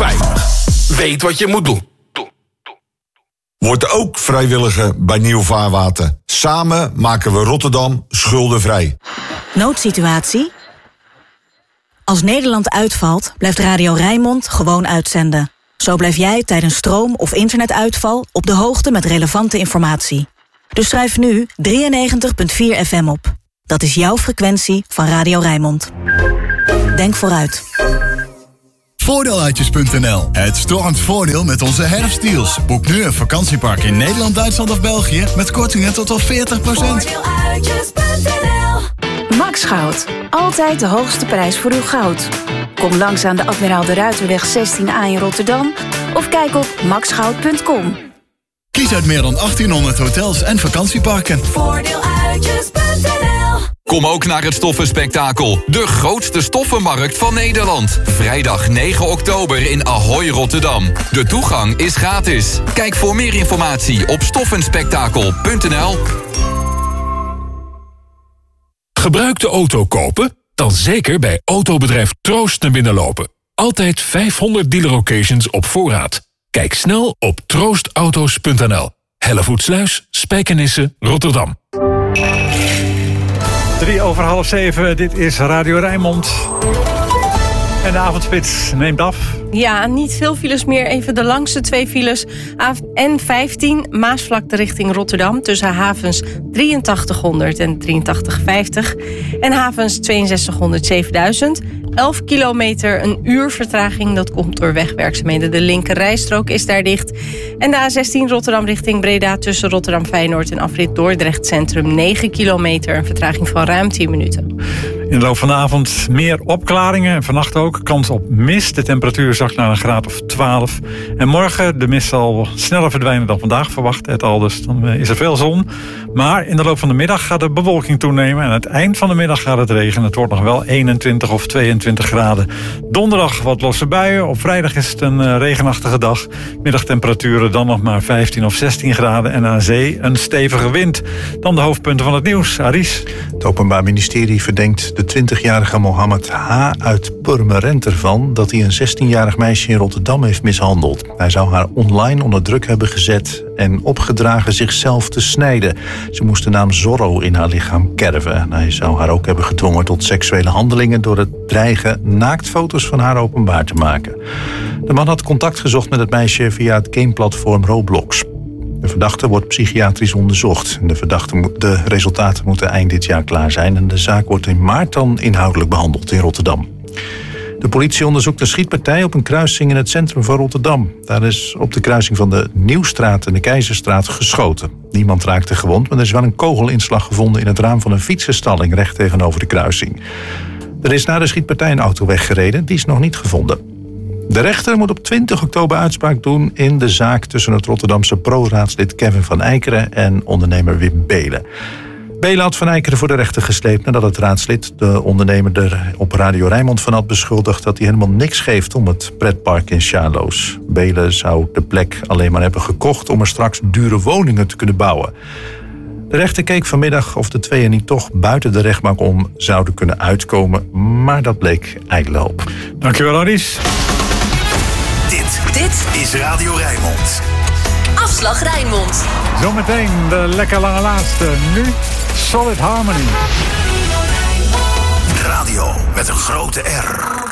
veilig. Weet wat je moet doen. Word ook vrijwilliger bij Nieuw Vaarwater. Samen maken we Rotterdam schuldenvrij. Noodsituatie? Als Nederland uitvalt, blijft Radio Rijnmond gewoon uitzenden. Zo blijf jij tijdens stroom- of internetuitval op de hoogte met relevante informatie. Dus schrijf nu 93.4 FM op. Dat is jouw frequentie van Radio Rijnmond. Denk vooruit. Voordeeluitjes.nl. Het stormt voordeel met onze herfstdeals. Boek nu een vakantiepark in Nederland, Duitsland of België met kortingen tot wel 40%. Max Goud. Altijd de hoogste prijs voor uw goud. Kom langs aan de Admiraal de Ruiterweg 16A in Rotterdam of kijk op maxgoud.com. Kies uit meer dan 1800 hotels en vakantieparken. Voordeeluitjes.nl. Kom ook naar het Stoffenspektakel. De grootste stoffenmarkt van Nederland. Vrijdag 9 oktober in Ahoy, Rotterdam. De toegang is gratis. Kijk voor meer informatie op stoffenspektakel.nl. Gebruikte auto kopen? Dan zeker bij autobedrijf Troost naar binnen lopen. Altijd 500 dealer-occasions op voorraad. Kijk snel op troostauto's.nl. Hellevoetsluis, Spijkenisse, Rotterdam. 6:03, dit is Radio Rijnmond. En de avondspits neemt af. Ja, niet veel files meer. Even de langste 2 files. N15 Maasvlakte richting Rotterdam. Tussen havens 8300 en 8350. En havens 6200 7000. 11 kilometer, een uur vertraging. Dat komt door wegwerkzaamheden. De linker rijstrook is daar dicht. En de A16 Rotterdam richting Breda. Tussen Rotterdam Feyenoord en afrit Dordrecht Centrum 9 kilometer. Een vertraging van ruim 10 minuten. In de loop van de avond meer opklaringen. En vannacht ook kans op mist. De temperatuur zakt naar een graad of 12. En morgen, de mist zal sneller verdwijnen dan vandaag verwacht. Het al, dus dan is er veel zon. Maar in de loop van de middag gaat de bewolking toenemen. En aan het eind van de middag gaat het regenen. Het wordt nog wel 21 of 22 graden. Donderdag wat losse buien. Op vrijdag is het een regenachtige dag. Middagtemperaturen dan nog maar 15 of 16 graden. En aan zee een stevige wind. Dan de hoofdpunten van het nieuws. Aris. Het Openbaar Ministerie verdenkt de 20-jarige Mohammed H. uit Purmerend ervan dat hij een 16-jarig meisje in Rotterdam heeft mishandeld. Hij zou haar online onder druk hebben gezet en opgedragen zichzelf te snijden. Ze moest de naam Zorro in haar lichaam kerven. En hij zou haar ook hebben gedwongen tot seksuele handelingen door het dreigen naaktfoto's van haar openbaar te maken. De man had contact gezocht met het meisje via het gameplatform Roblox. De verdachte wordt psychiatrisch onderzocht. De resultaten moeten eind dit jaar klaar zijn en de zaak wordt in maart dan inhoudelijk behandeld in Rotterdam. De politie onderzoekt een schietpartij op een kruising in het centrum van Rotterdam. Daar is op de kruising van de Nieuwstraat en de Keizerstraat geschoten. Niemand raakte gewond, maar er is wel een kogelinslag gevonden in het raam van een fietsenstalling recht tegenover de kruising. Er is na de schietpartij een auto weggereden, die is nog niet gevonden. De rechter moet op 20 oktober uitspraak doen in de zaak tussen het Rotterdamse pro-raadslid Kevin van Eikeren en ondernemer Wim Beelen. Beelen had Van Eikeren voor de rechter gesleept nadat het raadslid de ondernemer er op Radio Rijnmond van had beschuldigd dat hij helemaal niks geeft om het pretpark in Sjaloos. Beelen zou de plek alleen maar hebben gekocht om er straks dure woningen te kunnen bouwen. De rechter keek vanmiddag of de tweeën niet toch buiten de rechtbank om zouden kunnen uitkomen, maar dat bleek ijdele hoop. Dankjewel, Aris. Dit is Radio Rijnmond. Afslag Rijnmond. Zometeen de lekker lange laatste. Nu Solid Harmony. Radio met een grote R.